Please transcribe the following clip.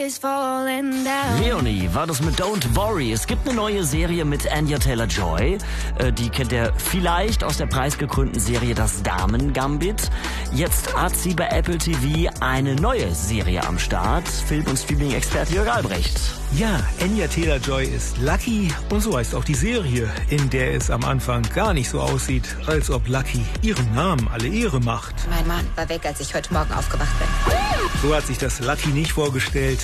Leonie war das mit Don't Worry. Es gibt eine neue Serie mit Anya Taylor-Joy. Die kennt ihr vielleicht aus der preisgekrönten Serie Das Damen-Gambit. Jetzt hat sie bei Apple TV eine neue Serie am Start. Film- und Streaming-Experte Jörg Albrecht. Ja, Anya Taylor-Joy ist Lucky und so heißt auch die Serie, in der es am Anfang gar nicht so aussieht, als ob Lucky ihrem Namen alle Ehre macht. Mein Mann war weg, als ich heute Morgen aufgewacht bin. So hat sich das Lucky nicht vorgestellt.